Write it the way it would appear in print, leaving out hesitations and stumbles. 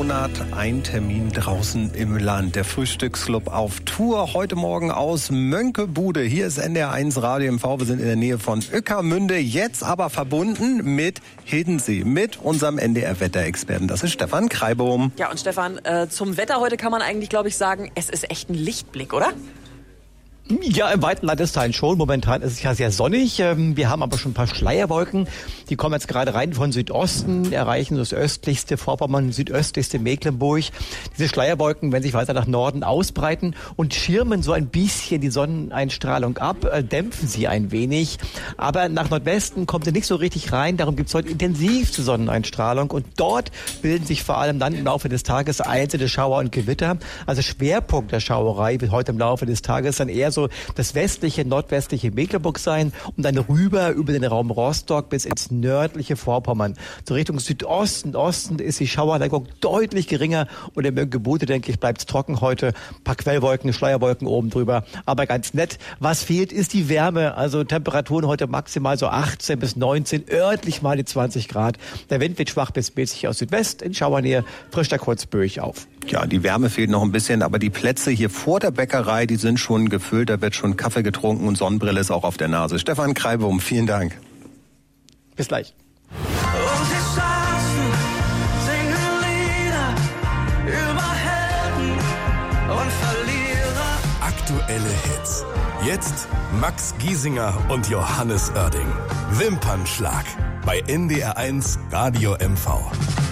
Monat ein Termin draußen im Land. Der Frühstücksclub auf Tour heute Morgen aus Mönckebude. Hier ist NDR1 Radio MV. Wir sind in der Nähe von Ueckermünde, jetzt aber verbunden mit Hildensee, mit unserem NDR-Wetterexperten. Das ist Stefan Kreibohm. Ja, und Stefan, zum Wetter heute kann man eigentlich, glaube ich, sagen, es ist echt ein Lichtblick, oder? Ja, im weiten Landesteil schon. Momentan ist es ja sehr sonnig. Wir haben aber schon ein paar Schleierwolken. Die kommen jetzt gerade rein von Südosten, erreichen das östlichste Vorpommern, südöstlichste Mecklenburg. Diese Schleierwolken werden sich weiter nach Norden ausbreiten und schirmen so ein bisschen die Sonneneinstrahlung ab, dämpfen sie ein wenig. Aber nach Nordwesten kommt sie nicht so richtig rein. Darum gibt es heute intensivste Sonneneinstrahlung. Und dort bilden sich vor allem dann im Laufe des Tages einzelne Schauer und Gewitter. Also Schwerpunkt der Schauerei wird heute im Laufe des Tages dann eher so das westliche, nordwestliche Mecklenburg sein und dann rüber über den Raum Rostock bis ins nördliche Vorpommern. So Richtung Südosten, Osten ist die Schauerneigung deutlich geringer und in Mönckebude, denke ich, bleibt es trocken heute. Ein paar Quellwolken, Schleierwolken oben drüber, aber ganz nett. Was fehlt, ist die Wärme. Also Temperaturen heute maximal so 18 bis 19, örtlich mal die 20 Grad. Der Wind wird schwach bis mäßig aus Südwest. In Schauernähe frischt er kurz böig auf. Ja, die Wärme fehlt noch ein bisschen, aber die Plätze hier vor der Bäckerei, die sind schon gefüllt. Da wird schon Kaffee getrunken und Sonnenbrille ist auch auf der Nase. Stefan Kreibohm, vielen Dank. Bis gleich. Und die Straßen singen Lieder über Helden und Verlierer. Aktuelle Hits. Jetzt Max Giesinger und Johannes Oerding. Wimpernschlag bei NDR1 Radio MV.